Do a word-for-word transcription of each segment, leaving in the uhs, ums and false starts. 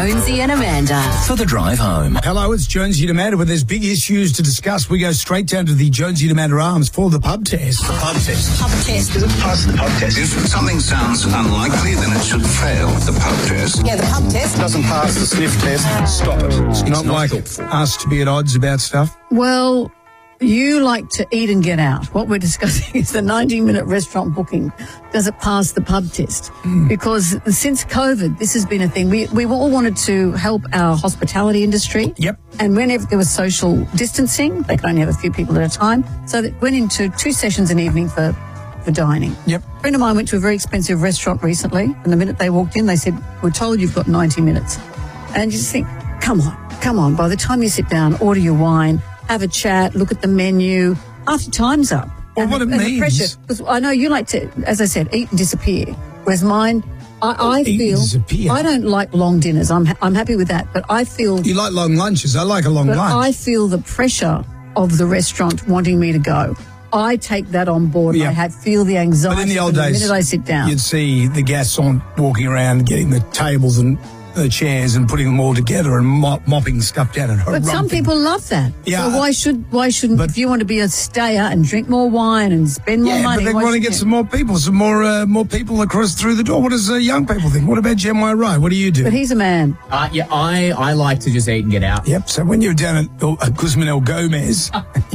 Jonesy and Amanda. For the drive home. Hello, it's Jonesy and Amanda. When there's big issues to discuss, we go straight down to the Jonesy and Amanda Arms for the pub test. The pub test. Pub test. Does it pass the pub test? If something sounds unlikely, then it should fail the pub test. Yeah, the pub test. Doesn't pass the sniff test, stop it. It's, It's not, not like helpful. us to be at odds about stuff. Well, you like to eat and get out. What we're discussing is the ninety-minute restaurant booking. Does it pass the pub test? Mm. Because since COVID, this has been a thing. We we all wanted to help our hospitality industry. Yep. And whenever there was social distancing, they could only have a few people at a time. So that went into two sessions an evening for, for dining. Yep. A friend of mine went to a very expensive restaurant recently, and the minute they walked in, they said, "We're told you've got ninety minutes." And you just think, come on, come on. By the time you sit down, order your wine, have a chat, look at the menu, after time's up. Well, and what the, it and means- the pressure, because I know you like to, as I said, eat and disappear, whereas mine, I, I Eat and feel, disappear. I don't like long dinners. I'm ha- I'm happy with that, but I feel, You like long lunches. I like a long but lunch. I feel the pressure of the restaurant wanting me to go. I take that on board. Yeah. I had, feel the anxiety But in the old from days, the minute I sit down. you'd see the garçon walking around, getting the tables and the chairs and putting them all together and mop, mopping stuff down and But some harumping. people love that. Yeah. So why should why shouldn't But- if you want to be a stayer and drink more wine and spend more Yeah, money? but they why want to shouldn't get you? some more people, some more uh, more people across through the door. What does uh, young people think? What about Jen Y. Wright? What do you do? But he's a man. Uh, yeah, I, I like to just eat and get out. Yep, so when you're down at, at Guzman El Gomez,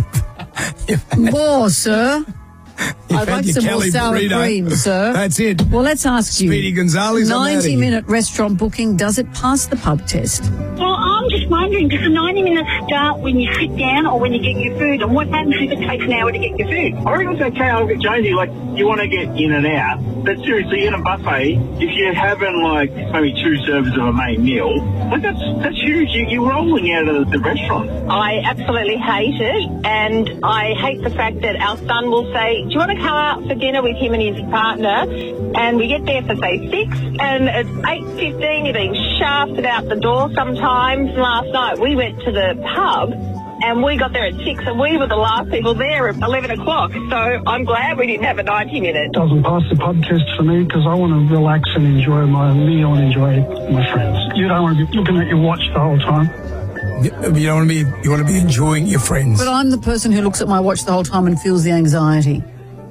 you've had, More, sir. you've I'd had like your some more Cali sour burrito. cream, sir. That's it. Well, let's ask you. Speedy Gonzales, I'm outta here. ninety-minute restaurant booking, does it pass the pub test? Well, I'm just wondering, does the ninety minutes start when you sit down or when you get your food? And what happens if it takes an hour to get your food? I reckon it's okay. I'll get Jonesy. Like, you want to get in and out. But seriously, in a buffet, if you're having, like, maybe two servers of a main meal, like, that's that's huge. You, you're rolling out of the restaurant. I absolutely hate it, and I hate the fact that our son will say, do you want to come out for dinner with him and his partner? And we get there for, say, six, and it's eight fifteen, you're being shafted out the door sometimes. Last night we went to the pub, and we got there at six, and we were the last people there at eleven o'clock. So I'm glad we didn't have a ninety minute. Doesn't pass the pub test for me because I want to relax and enjoy my meal and enjoy my friends. You don't want to be looking at your watch the whole time. You you don't want to be. You want to be enjoying your friends. But I'm the person who looks at my watch the whole time and feels the anxiety.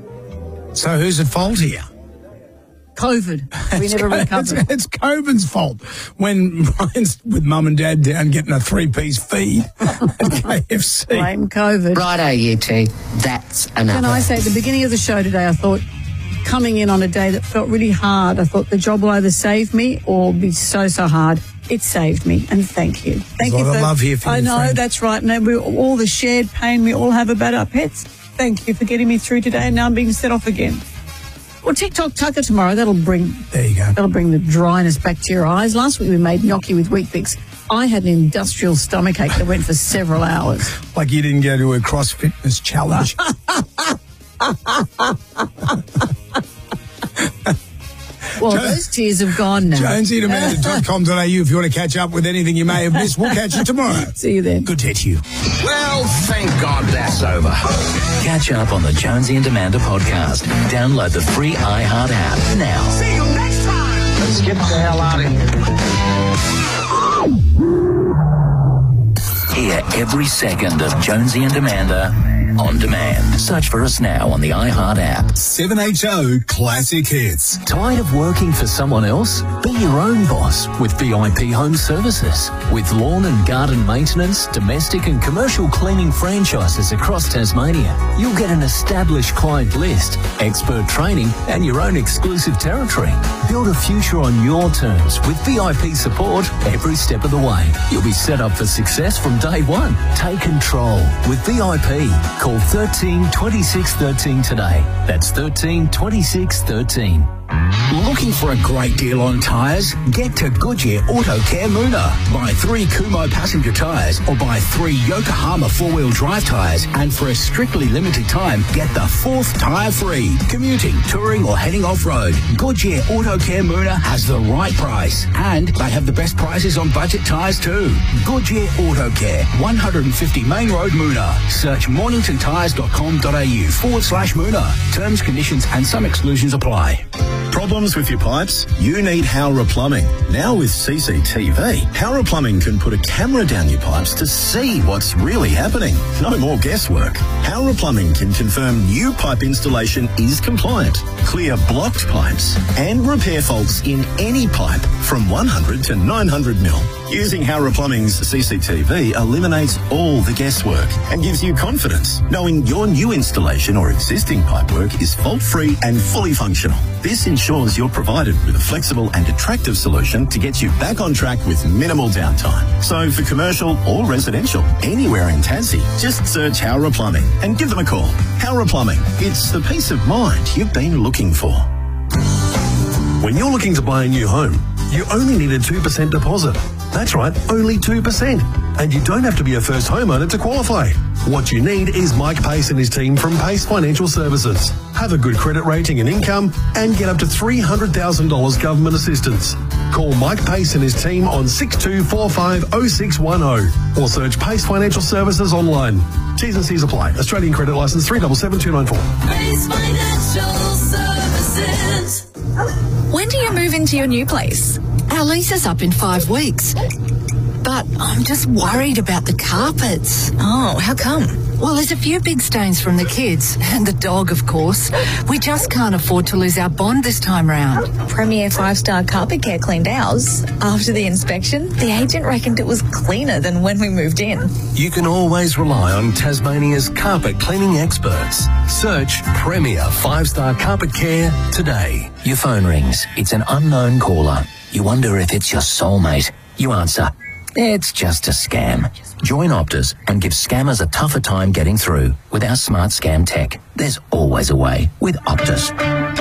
So who's at fault here? COVID. We never it's, recovered. it's COVID's fault when Ryan's with mum and dad down getting a three-piece feed at K F C. Blame COVID. Righto, you two. That's enough. Can I say, at the beginning of the show today, I thought, coming in on a day that felt really hard, I thought the job will either save me or be so, so hard. It saved me, and thank you. Thank There's you a lot for of love here for I you, know, friend. that's right. And we all the shared pain we all have about our pets. Thank you for getting me through today, and now I'm being set off again. Well, TikTok Tucker tomorrow, that'll bring There you go. that'll bring the dryness back to your eyes. Last week we made gnocchi with wheat bix. I had an industrial stomachache that went for several hours. Like you didn't go to a cross fitness challenge. Well, those tears have gone now. Jonesy at amanda dot com dot a u if you want to catch up with anything you may have missed. We'll catch you tomorrow. See you then. Good to hit you. Well, thank God that's over. Catch up on the Jonesy and Amanda podcast. Download the free iHeart app now. See you next time. Let's get the hell out of here. Hear every second of Jonesy and Amanda on demand. Search for us now on the iHeart app. seven H O Classic Hits. Tired of working for someone else? Be your own boss with V I P Home Services. With lawn and garden maintenance, domestic and commercial cleaning franchises across Tasmania, you'll get an established client list, expert training and your own exclusive territory. Build a future on your terms with V I P support every step of the way. You'll be set up for success from day one. Take control with V I P. Call thirteen twenty-six thirteen today. That's thirteen twenty-six thirteen. Looking for a great deal on tyres? Get to Goodyear Auto Care Moona. Buy three Kumho passenger tyres or buy three Yokohama four-wheel drive tyres, and for a strictly limited time, get the fourth tyre free. Commuting, touring or heading off-road, Goodyear Auto Care Moona has the right price, and they have the best prices on budget tyres too. Goodyear Auto Care, one fifty Main Road, Moona. Search mornington tyres dot com dot a u forward slash Moona. Terms, conditions and some exclusions apply. Problems with your pipes? You need Howrah Plumbing. Now with C C T V, Howrah Plumbing can put a camera down your pipes to see what's really happening. No more guesswork. Howrah Plumbing can confirm new pipe installation is compliant, clear blocked pipes, and repair faults in any pipe from one hundred to nine hundred mil. Using Howrah Plumbing's C C T V eliminates all the guesswork and gives you confidence, knowing your new installation or existing pipework is fault-free and fully functional. This ensures you're provided with a flexible and attractive solution to get you back on track with minimal downtime. So for commercial or residential, anywhere in Tassie, just search Howrah Plumbing and give them a call. Howrah Plumbing, it's the peace of mind you've been looking for. When you're looking to buy a new home, you only need a two percent deposit. That's right, only two percent. And you don't have to be a first homeowner to qualify. What you need is Mike Pace and his team from Pace Financial Services. Have a good credit rating and income and get up to three hundred thousand dollars government assistance. Call Mike Pace and his team on six two four five oh six one oh or search Pace Financial Services online. T's and C's apply. Australian credit licence three seven seven two nine four. Pace Financial Services. When do you move into your new place? Our lease is up in five weeks. But I'm just worried about the carpets. Oh, how come? Well, there's a few big stains from the kids and the dog, of course. We just can't afford to lose our bond this time round. Premier five-star Carpet Care cleaned ours. After the inspection, the agent reckoned it was cleaner than when we moved in. You can always rely on Tasmania's carpet cleaning experts. Search Premier five-star Carpet Care today. Your phone rings. It's an unknown caller. You wonder if it's your soulmate. You answer. It's just a scam. Join Optus and give scammers a tougher time getting through. With our smart scam tech, there's always a way with Optus.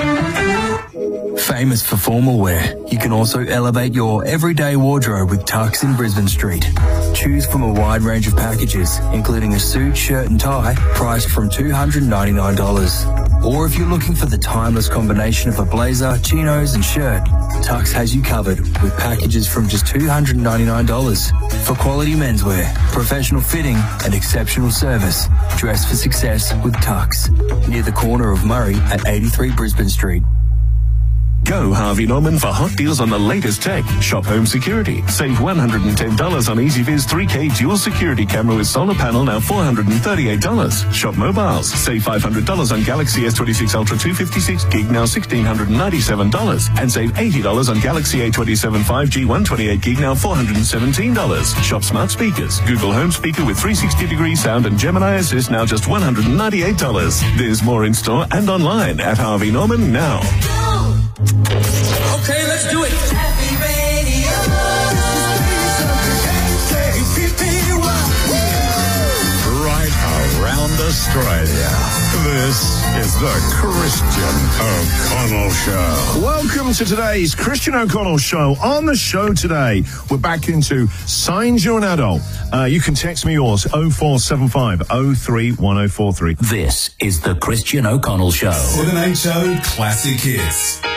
Famous for formal wear, you can also elevate your everyday wardrobe with Tux in Brisbane Street. Choose from a wide range of packages, including a suit, shirt and tie, priced from two hundred ninety-nine dollars. Or if you're looking for the timeless combination of a blazer, chinos and shirt, Tux has you covered with packages from just two hundred ninety-nine dollars. For quality menswear, professional fitting and exceptional service, dress for success with Tux. Near the corner of Murray at eighty-three Brisbane Street. Go Harvey Norman for hot deals on the latest tech. Shop home security. Save one hundred ten dollars on EasyViz three K dual security camera with solar panel, now four hundred thirty-eight dollars. Shop mobiles. Save five hundred dollars on Galaxy S twenty-six Ultra two fifty-six gig, now one thousand six hundred ninety-seven dollars. And save eighty dollars on Galaxy A twenty-seven five G one twenty-eight gig, now four hundred seventeen dollars. Shop smart speakers. Google Home Speaker with three sixty degree sound and Gemini Assist, now just one hundred ninety-eight dollars. There's more in store and online at Harvey Norman now. Okay, let's do it. Happy Radio. Right around Australia. This is the Christian O'Connell Show. Welcome to today's Christian O'Connell Show. On the show today, we're back into Signs You're an Adult. Uh, you can text me yours, oh four seven five oh three one oh four three. This is the Christian O'Connell Show. seven H O Classic Hits.